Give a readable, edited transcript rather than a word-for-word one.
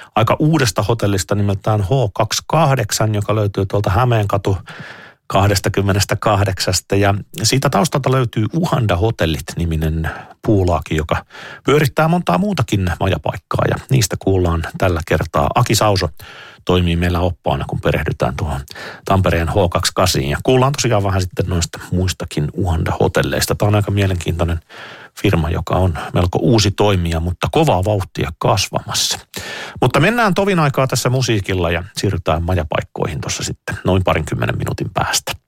aika uudesta hotellista nimeltään H28, joka löytyy tuolta Hämeenkatu 28. Ja siitä taustalta löytyy Uhanda Hotellit-niminen puulaaki, joka pyörittää montaa muutakin majapaikkaa. Ja niistä kuullaan tällä kertaa. Aki Sauso toimii meillä oppaana, kun perehdytään tuohon Tampereen H28. Ja kuullaan tosiaan vähän sitten noista muistakin Uhanda Hotelleista. Tämä on aika mielenkiintoinen firma, joka on melko uusi toimija, mutta kovaa vauhtia kasvamassa. Mutta mennään tovin aikaa tässä musiikilla ja siirrytään majapaikkoihin tuossa sitten noin 20 minuutin päästä.